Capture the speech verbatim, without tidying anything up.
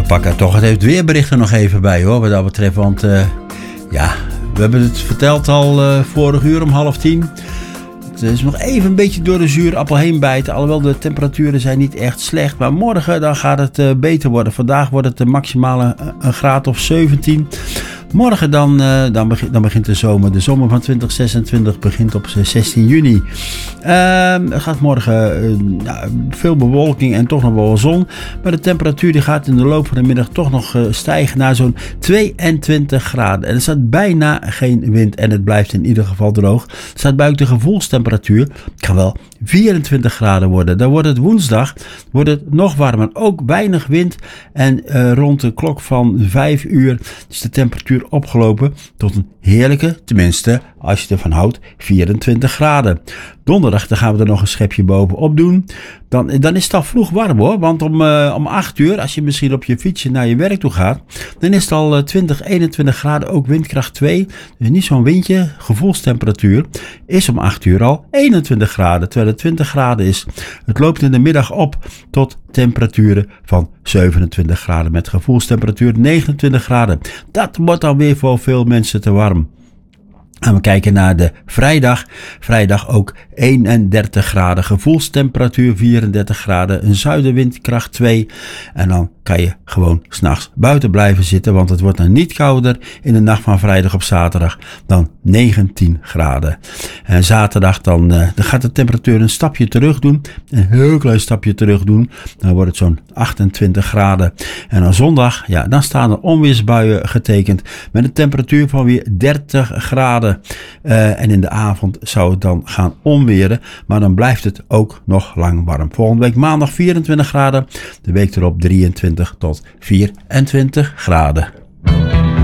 pak er toch het weerbericht er nog even bij hoor, wat dat betreft. Want uh, ja, we hebben het verteld al uh, vorig uur om half tien. Het is nog even een beetje door de zure appel heen bijten. Alhoewel de temperaturen zijn niet echt slecht. Maar morgen dan gaat het uh, beter worden. Vandaag wordt het de maximale uh, een graad of zeventien. Morgen dan, uh, dan, begint, dan begint de zomer. De zomer van twintig zesentwintig begint op zestien juni. Uh, er gaat morgen uh, nou, veel bewolking en toch nog wel zon. Maar de temperatuur die gaat in de loop van de middag toch nog uh, stijgen naar zo'n tweeëntwintig graden. En er staat bijna geen wind en het blijft in ieder geval droog. Er staat buiten de gevoelstemperatuur. Het kan wel vierentwintig graden worden. Dan wordt het woensdag wordt het nog warmer. Ook weinig wind. En uh, rond de klok van vijf uur is de temperatuur opgelopen tot een heerlijke, tenminste als je ervan houdt, vierentwintig graden. Donderdag dan gaan we er nog een schepje bovenop doen. Dan, dan is het al vroeg warm hoor. Want om, uh, om acht uur, als je misschien op je fietsje naar je werk toe gaat, dan is het al uh, twintig, eenentwintig graden, ook windkracht twee. Dus niet zo'n windje. Gevoelstemperatuur is om acht uur al eenentwintig graden, terwijl het twintig graden is. Het loopt in de middag op tot temperaturen van zevenentwintig graden met gevoelstemperatuur negenentwintig graden. Dat wordt dan weer voor veel mensen te warm. En we kijken naar de vrijdag. Vrijdag ook eenendertig graden. Gevoelstemperatuur vierendertig graden. Een zuidenwind kracht twee. En dan kan je gewoon 's nachts buiten blijven zitten. Want het wordt dan niet kouder in de nacht van vrijdag op zaterdag dan negentien graden. En zaterdag dan, uh, dan gaat de temperatuur een stapje terug doen. Een heel klein stapje terug doen. Dan wordt het zo'n achtentwintig graden. En dan zondag, ja, dan staan er onweersbuien getekend. Met een temperatuur van weer dertig graden. Uh, en in de avond zou het dan gaan onweren. Maar dan blijft het ook nog lang warm. Volgende week maandag vierentwintig graden. De week erop drieëntwintig tot vierentwintig graden.